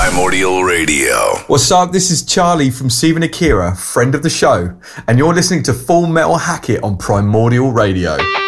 Primordial Radio. What's up? This is Charlie from Stephen Akira, friend of the show, and you're listening to Full Metal Hackett on Primordial Radio.